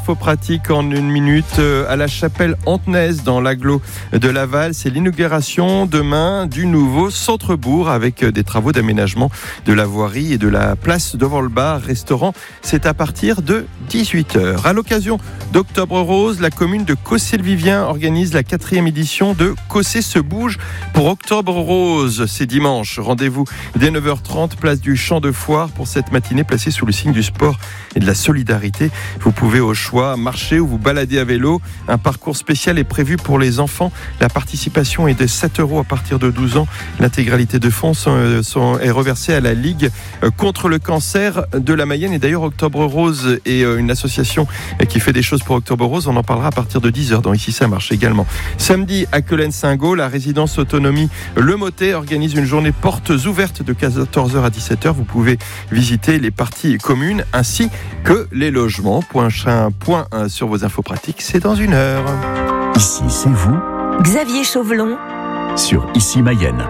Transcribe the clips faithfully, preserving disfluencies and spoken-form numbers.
Info pratique en une minute à la chapelle Antenaise dans l'agglo de Laval. C'est l'inauguration demain du nouveau centre-bourg avec des travaux d'aménagement de la voirie et de la place devant le bar restaurant. C'est à partir de dix-huit heures. À l'occasion d'Octobre Rose, la commune de Cossé-le-Vivien organise la quatrième édition de Cossé se bouge pour Octobre Rose. C'est dimanche. Rendez-vous dès neuf heures trente, place du Champ de Foire pour cette matinée placée sous le signe du sport et de la solidarité. Vous pouvez au choix marcher ou vous balader à vélo. Un parcours spécial est prévu pour les enfants. La participation est de sept euros à partir de douze ans. L'intégralité de fonds sont, sont, est reversée à la Ligue contre le cancer de la Mayenne. Et d'ailleurs, Octobre Rose est une association qui fait des choses pour Octobre Rose. On en parlera à partir de dix heures dans Ici ça marche également. Samedi, à Quelen-Saint-Gaud, la résidence autonomie Le Motet organise une journée portes ouvertes de quatorze heures à dix-sept heures. Vous pouvez visiter les parties communes ainsi que les logements. Point Point sur vos infos pratiques, c'est dans une heure. Ici, c'est vous, Xavier Chauvelon, sur Ici Mayenne.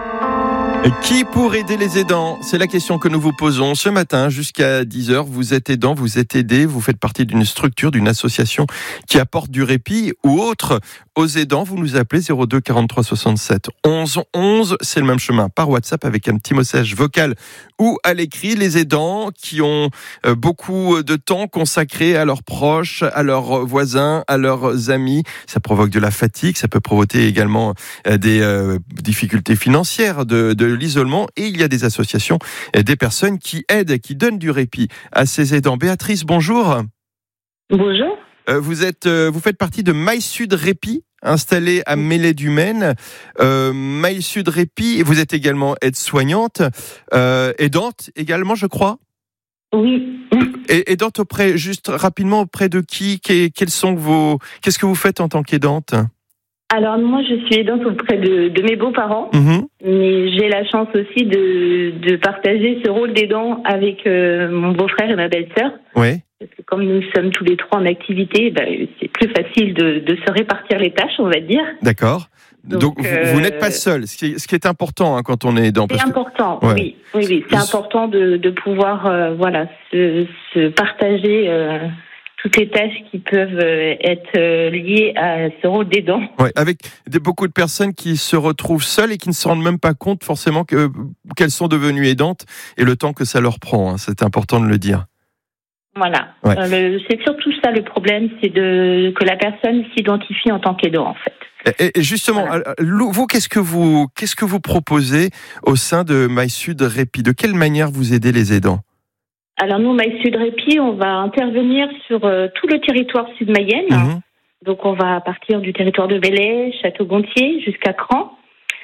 Qui pour aider les aidants ? C'est la question que nous vous posons ce matin jusqu'à dix heures. Vous êtes aidant, vous êtes aidé, vous faites partie d'une structure, d'une association qui apporte du répit ou autre aux aidants. Vous nous appelez zéro deux quarante-trois soixante-sept onze onze. C'est le même chemin par WhatsApp avec un petit message vocal ou à l'écrit. Les aidants qui ont beaucoup de temps consacré à leurs proches, à leurs voisins, à leurs amis. Ça provoque de la fatigue, ça peut provoquer également des euh, difficultés financières, de, de l'isolement, et il y a des associations, des personnes qui aident, qui donnent du répit à ces aidants. Béatrice, bonjour. Bonjour. Euh, vous êtes, euh, vous faites partie de Mail Sud Répit, installé à Mêlée-du-Maine. Euh, Mail Sud Répit, vous êtes également aide-soignante, euh, aidante également, je crois. Oui. Et aidante auprès, juste rapidement, auprès de qui, quels sont vos, qu'est-ce que vous faites en tant qu'aidante ? Alors moi, je suis aidante auprès de, de mes beaux-parents, mmh. mais j'ai la chance aussi de, de partager ce rôle d'aidant avec euh, mon beau-frère et ma belle-sœur. Oui. Parce que comme nous sommes tous les trois en activité, ben, c'est plus facile de, de se répartir les tâches, on va dire. D'accord. Donc, Donc euh, vous, vous n'êtes pas seul, ce qui est, ce qui est important hein, quand on est aidant. C'est parce important, que... ouais. oui, oui, oui. C'est important de, de pouvoir, euh, voilà, se, se partager. Euh, toutes les tâches qui peuvent être liées à ce rôle d'aidant. Ouais, avec des, beaucoup de personnes qui se retrouvent seules et qui ne se rendent même pas compte forcément que, qu'elles sont devenues aidantes et le temps que ça leur prend. Hein, c'est important de le dire. Voilà. Ouais. Euh, le, c'est surtout ça le problème, c'est de, que la personne s'identifie en tant qu'aidant en fait. Et, et justement, voilà. Vous, qu'est-ce que vous, qu'est-ce que vous proposez au sein de Mail Sud Répit ? De quelle manière vous aidez les aidants ? Alors nous, Mail Sud Répit, on va intervenir sur euh, tout le territoire sud-Mayenne. Mmh. Donc on va partir du territoire de Belley, Château-Gontier jusqu'à Cran.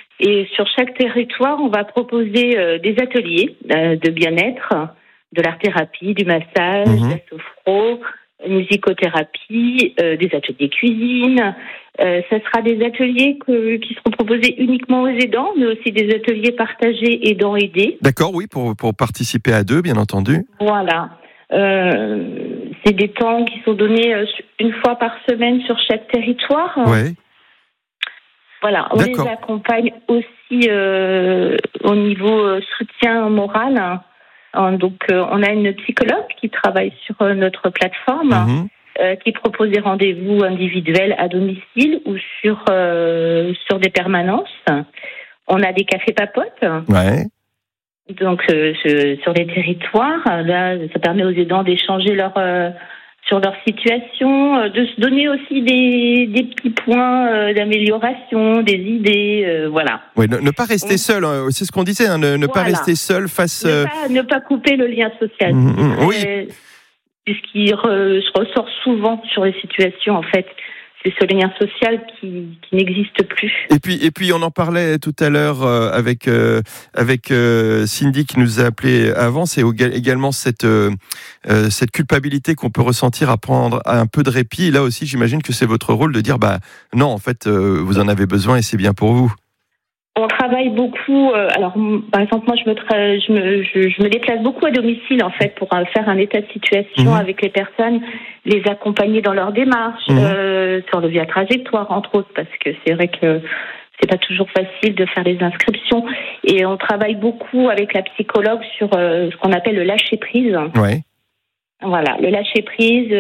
Et sur chaque territoire, on va proposer euh, des ateliers euh, de bien-être, de l'art-thérapie, du massage, mmh. de la sophro, musicothérapie, euh, des ateliers cuisine. Euh, ça sera des ateliers que, qui seront proposés uniquement aux aidants, mais aussi des ateliers partagés aidants-aidés. D'accord, oui, pour, pour participer à deux, bien entendu. Voilà. Euh, c'est des temps qui sont donnés une fois par semaine sur chaque territoire. Oui. Voilà, on D'accord. les accompagne aussi euh, au niveau soutien moral. Donc, euh, on a une psychologue qui travaille sur euh, notre plateforme, mmh. euh, qui propose des rendez-vous individuels à domicile ou sur euh, sur des permanences. On a des cafés papotes. Ouais. Donc, euh, je, sur les territoires, là, ça permet aux aidants d'échanger leur euh, sur leur situation, de se donner aussi des, des petits points euh, d'amélioration, des idées, euh, voilà. Oui, ne, ne pas rester On... seul, hein, c'est ce qu'on disait, hein, ne, ne voilà. pas rester seul face... Ne pas, ne pas couper le lien social. Mmh, mmh, oui. C'est ce qui re, ressort souvent sur les situations, en fait. C'est ce lien social qui, qui n'existe plus. Et puis, et puis, on en parlait tout à l'heure euh, avec euh, avec euh, Cindy qui nous a appelé avant. C'est également cette euh, cette culpabilité qu'on peut ressentir à prendre un peu de répit. Et là aussi, j'imagine que c'est votre rôle de dire, bah non, en fait, euh, vous en avez besoin et c'est bien pour vous. On travaille beaucoup. Euh, alors, par exemple, moi, je me, tra- je me, je, je me déplace beaucoup à domicile, en fait, pour euh, faire un état de situation mmh. avec les personnes, les accompagner dans leur démarche, mmh. euh, sur le via trajectoire, entre autres, parce que c'est vrai que c'est pas toujours facile de faire les inscriptions. Et on travaille beaucoup avec la psychologue sur euh, ce qu'on appelle le lâcher prise. Ouais. Voilà, le lâcher prise.